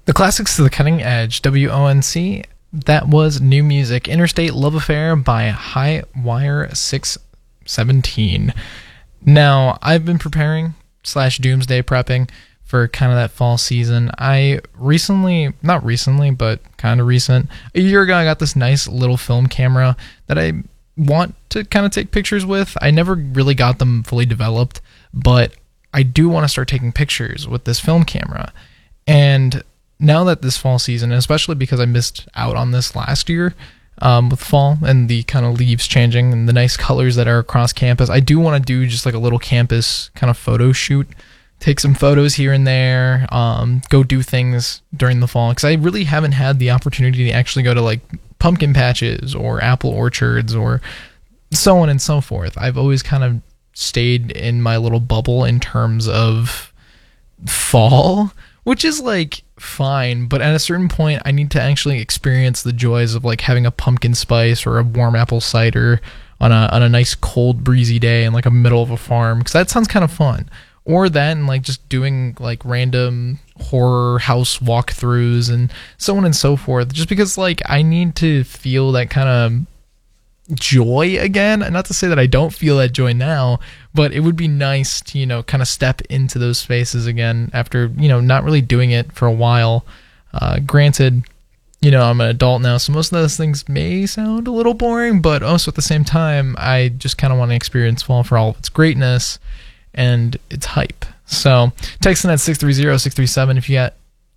The classics to the cutting edge, WONC. That was new music, Interstate Love Affair by High Wire 617. Now, I've been preparing / doomsday prepping for kind of that fall season. I recently, not recently, but kind of recent, a year ago, I got this nice little film camera that I want to kind of take pictures with. I never really got them fully developed, but I do want to start taking pictures with this film camera. And now that this fall season, and especially because I missed out on this last year with fall and the kind of leaves changing and the nice colors that are across campus, I do want to do just like a little campus kind of photo shoot, take some photos here and there, go do things during the fall, because I really haven't had the opportunity to actually go to like pumpkin patches or apple orchards or so on and so forth. I've always kind of stayed in my little bubble in terms of fall, which is like fine, but at a certain point I need to actually experience the joys of like having a pumpkin spice or a warm apple cider on a nice cold breezy day in like a middle of a farm, because that sounds kind of fun. Or that, and like just doing like random horror house walkthroughs and so on and so forth, just because like I need to feel that kind of joy again. And not to say that I don't feel that joy now, but it would be nice to, kind of step into those spaces again after, not really doing it for a while. Granted, I'm an adult now, so most of those things may sound a little boring, but also at the same time, I just kind of want to experience fall for all of its greatness and its hype. So text in at 630-637 if you got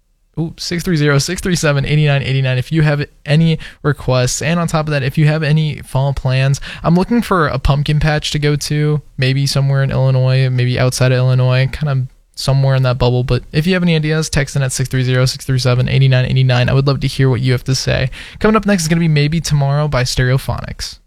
630-637-8989 if you have any requests. And on top of that, if you have any fall plans, I'm looking for a pumpkin patch to go to, maybe somewhere in Illinois, maybe outside of Illinois, kind of somewhere in that bubble. But if you have any ideas, text in at 630-637-8989. I would love to hear what you have to say. Coming up next is going to be Maybe Tomorrow by Stereophonics.